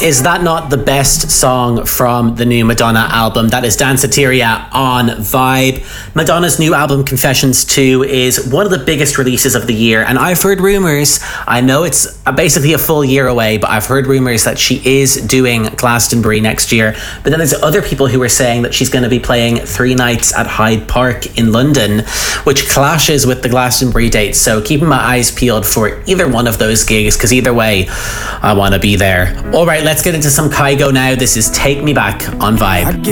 Is that not the best song from the new Madonna album? That is Danceteria on Vibe. Madonna's new album, Confessions 2, is one of the biggest releases of the year. And I've heard rumours, I know it's basically a full year away, but I've heard rumours that she is doing Glastonbury next year. But then there's other people who are saying that she's going to be playing 3 nights at Hyde Park in London, which clashes with the Glastonbury date. So keeping my eyes peeled for either one of those gigs, because either way, I want to be there. All right, let's get into some Kygo now. This is Take Me Back on Vibe.